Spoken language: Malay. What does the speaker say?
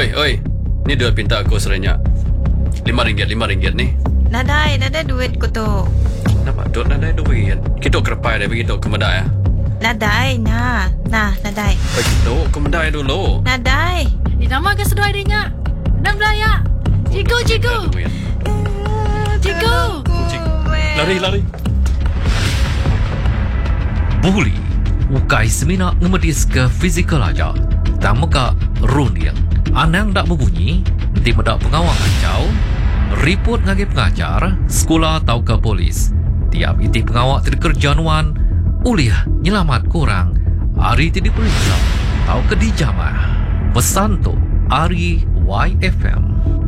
Oi. Ni duit pinta aku serenyak. RM5 ni. Nadai duit ko to. Nampak duk nak ada duit. Kita kerepai dah begitu ke medai ah. Nadai, nadai. Begitu ke medai dulu. Nadai. Nama ke seduai dia nya. Dan belaya. Cikgu. Lari. Buli ukai semina ngemedis ke fizikal aja. Tamu ka runil. Anang dak berbunyi, nanti medak pengawang kacau. Report ngagi pengajar, sekolah atau ke polis. Tiap iti pengawak terkerjanuan, uliah nyelamat kurang. Hari ti diperiksa, atau ke dijamah. Pesan tu, Ari YFM.